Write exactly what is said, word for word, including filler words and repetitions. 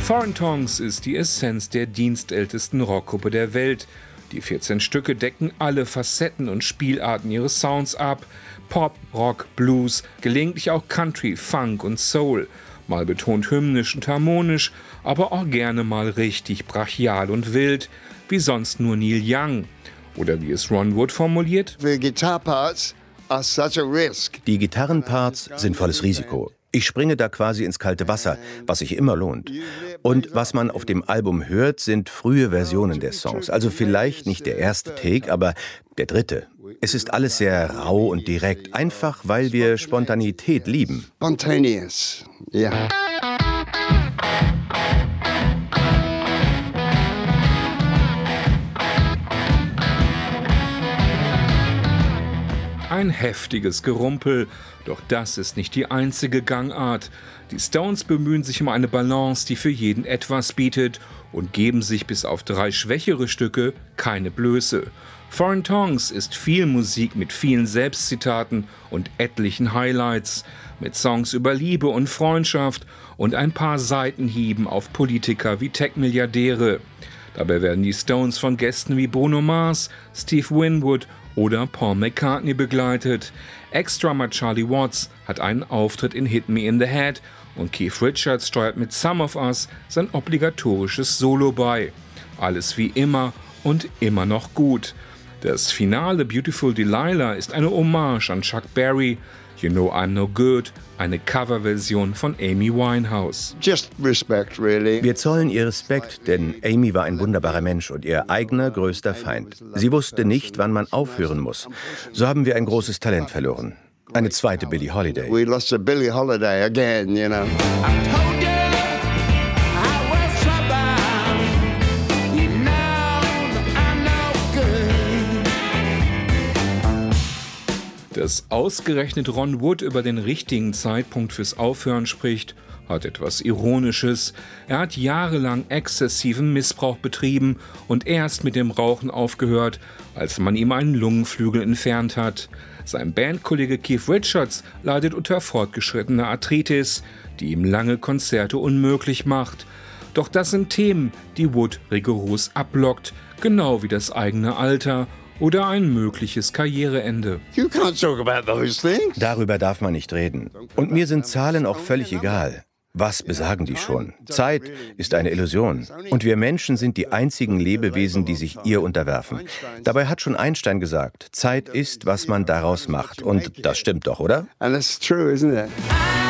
Foreign Tongues ist die Essenz der dienstältesten Rockgruppe der Welt. Die vierzehn Stücke decken alle Facetten und Spielarten ihres Sounds ab. Pop, Rock, Blues, gelegentlich auch Country, Funk und Soul. Mal betont hymnisch und harmonisch, aber auch gerne mal richtig brachial und wild, wie sonst nur Neil Young. Oder wie es Ron Wood formuliert: The guitar parts are such a risk. Die Gitarrenparts sind volles Risiko. Ich springe da quasi ins kalte Wasser, was sich immer lohnt. Und was man auf dem Album hört, sind frühe Versionen der Songs. Also vielleicht nicht der erste Take, aber der dritte. Es ist alles sehr rau und direkt, einfach weil wir Spontanität lieben. Spontaneous, yeah. Ein heftiges Gerumpel, doch das ist nicht die einzige Gangart. Die Stones bemühen sich um eine Balance, die für jeden etwas bietet und geben sich bis auf drei schwächere Stücke keine Blöße. Foreign Tongues ist viel Musik mit vielen Selbstzitaten und etlichen Highlights, mit Songs über Liebe und Freundschaft und ein paar Seitenhieben auf Politiker wie Tech-Milliardäre. Dabei werden die Stones von Gästen wie Bruno Mars, Steve Winwood oder Paul McCartney begleitet. Ex-Drummer Charlie Watts hat einen Auftritt in Hit Me in the Head und Keith Richards steuert mit Some of Us sein obligatorisches Solo bei. Alles wie immer und immer noch gut. Das Finale Beautiful Delilah ist eine Hommage an Chuck Berry. You Know I'm No Good, eine Coverversion von Amy Winehouse. Just respect, really. Wir zollen ihr Respekt, denn Amy war ein wunderbarer Mensch und ihr eigener größter Feind. Sie wusste nicht, wann man aufhören muss. So haben wir ein großes Talent verloren. Eine zweite Billie Holiday. We lost a Billie Holiday again, you know. Dass ausgerechnet Ron Wood über den richtigen Zeitpunkt fürs Aufhören spricht, hat etwas Ironisches. Er hat jahrelang exzessiven Missbrauch betrieben und erst mit dem Rauchen aufgehört, als man ihm einen Lungenflügel entfernt hat. Sein Bandkollege Keith Richards leidet unter fortgeschrittener Arthritis, die ihm lange Konzerte unmöglich macht. Doch das sind Themen, die Wood rigoros ablockt, genau wie das eigene Alter oder ein mögliches Karriereende. You can't talk about those things. Darüber darf man nicht reden. Und mir sind Zahlen auch völlig egal. Was besagen die schon? Zeit ist eine Illusion. Und wir Menschen sind die einzigen Lebewesen, die sich ihr unterwerfen. Dabei hat schon Einstein gesagt, Zeit ist, was man daraus macht. Und das stimmt doch, oder? And that's true, isn't it?